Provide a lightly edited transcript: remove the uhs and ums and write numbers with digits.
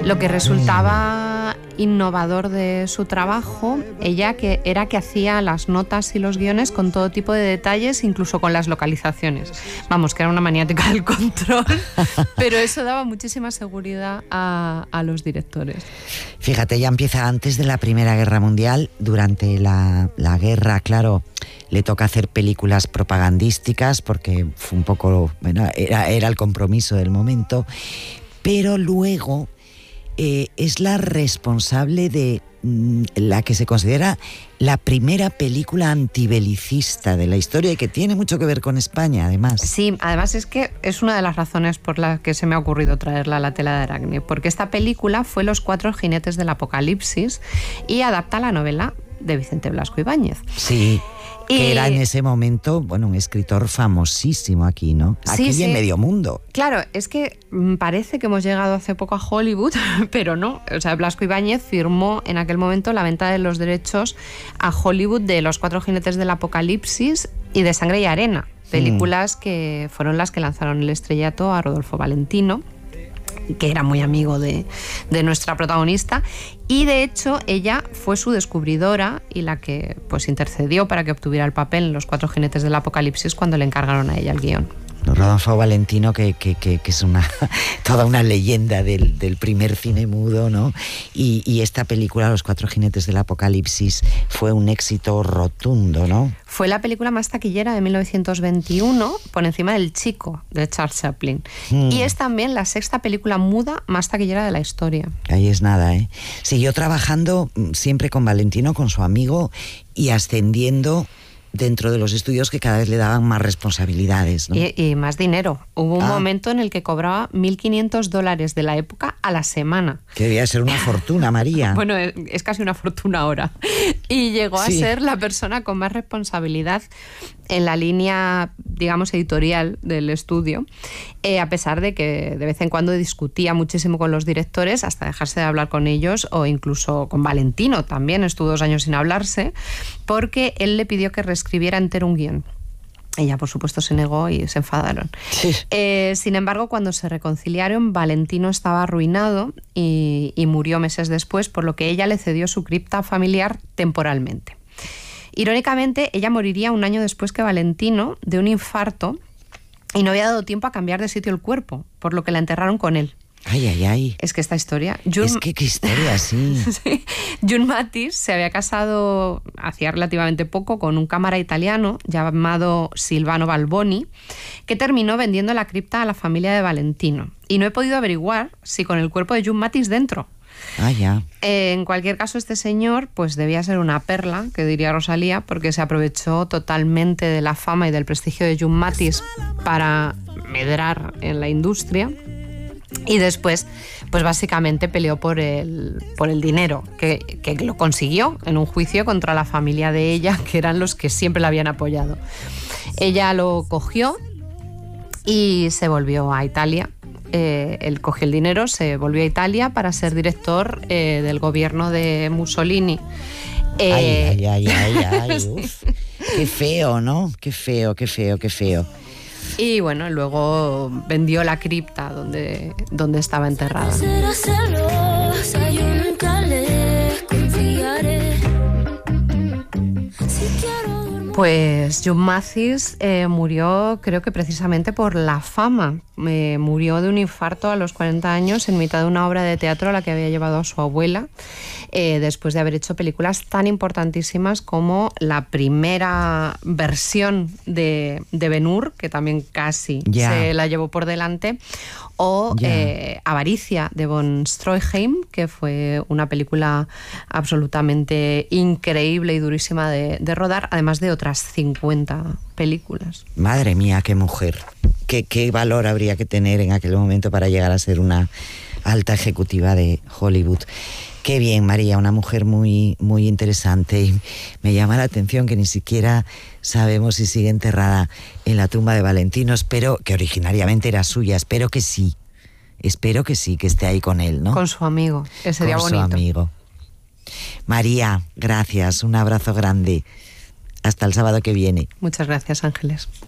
Lo que resultaba innovador de su trabajo, era que hacía las notas y los guiones con todo tipo de detalles, incluso con las localizaciones. Vamos, que era una maniática del control, pero eso daba muchísima seguridad a los directores. Fíjate, ya empieza antes de la Primera Guerra Mundial. Durante la guerra, claro, le toca hacer películas propagandísticas porque fue un poco, bueno, era el compromiso del momento, pero luego es la responsable de la que se considera la primera película antibelicista de la historia y que tiene mucho que ver con España, además. Sí, además es que es una de las razones por las que se me ha ocurrido traerla a la tela de Aracne, porque esta película fue Los cuatro jinetes del apocalipsis y adapta la novela de Vicente Blasco Ibáñez. Sí, que era en ese momento, bueno, un escritor famosísimo aquí, ¿no? Aquí sí, y en medio mundo. Claro, es que parece que hemos llegado hace poco a Hollywood, pero no. O sea, Blasco Ibáñez firmó en aquel momento la venta de los derechos a Hollywood de Los cuatro jinetes del apocalipsis y de Sangre y arena, películas que fueron las que lanzaron el estrellato a Rodolfo Valentino, que era muy amigo de nuestra protagonista, y de hecho ella fue su descubridora y la que pues intercedió para que obtuviera el papel en Los cuatro jinetes del apocalipsis cuando le encargaron a ella el guión. Rodolfo Valentino, que es toda una leyenda del primer cine mudo, ¿no? Y esta película, Los cuatro jinetes del apocalipsis, fue un éxito rotundo, ¿no? Fue la película más taquillera de 1921, por encima del Chico, de Charles Chaplin. Y es también la sexta película muda más taquillera de la historia. Ahí es nada, ¿eh? Siguió trabajando siempre con Valentino, con su amigo, y ascendiendo dentro de los estudios que cada vez le daban más responsabilidades, ¿no? Y más dinero. Hubo un momento en el que cobraba $1.500 de la época a la semana. Que debía ser una fortuna, María. Bueno, es casi una fortuna ahora. Y llegó a ser la persona con más responsabilidad en la línea, digamos, editorial del estudio, a pesar de que de vez en cuando discutía muchísimo con los directores hasta dejarse de hablar con ellos, o incluso con Valentino también estuvo 2 años sin hablarse, porque él le pidió que reescribiera entero un guión. Ella, por supuesto, se negó y se enfadaron. Sí. Sin embargo, cuando se reconciliaron, Valentino estaba arruinado y murió meses después, por lo que ella le cedió su cripta familiar temporalmente. Irónicamente, ella moriría 1 año después que Valentino, de un infarto, y no había dado tiempo a cambiar de sitio el cuerpo, por lo que la enterraron con él. Ay, ay, ay. Es que esta historia... Es que qué historia, sí. Sí. Jun Mathis se había casado hacía relativamente poco con un cámara italiano llamado Silvano Balboni, que terminó vendiendo la cripta a la familia de Valentino. Y no he podido averiguar si con el cuerpo de Jun Mathis dentro. Ah, ya. En cualquier caso, este señor pues debía ser una perla, que diría Rosalía, porque se aprovechó totalmente de la fama y del prestigio de Jun Mathis para medrar en la industria. Y después, pues básicamente peleó por el dinero, que lo consiguió en un juicio contra la familia de ella, que eran los que siempre la habían apoyado. Ella lo cogió y se volvió a Italia. Él cogió el dinero, se volvió a Italia para ser director del gobierno de Mussolini. Ay. Uf. Qué feo, ¿no? Qué feo. Y bueno, luego vendió la cripta donde estaba enterrada. Pues Jun Mathis murió, creo que precisamente por la fama. Murió de un infarto a los 40 años en mitad de una obra de teatro a la que había llevado a su abuela, después de haber hecho películas tan importantísimas como la primera versión de Ben-Hur, que también casi se la llevó por delante, o Avaricia de von Stroheim, que fue una película absolutamente increíble y durísima de rodar, además de otras 50 películas. Madre mía, qué mujer. Qué valor habría que tener en aquel momento para llegar a ser una alta ejecutiva de Hollywood. Qué bien, María, una mujer muy, muy interesante. Y me llama la atención que ni siquiera sabemos si sigue enterrada en la tumba de Valentino. Espero que originariamente era suya, espero que sí, que esté ahí con él, ¿no? Con su amigo, que sería bonito. Con su amigo. María, gracias, un abrazo grande. Hasta el sábado que viene. Muchas gracias, Ángeles.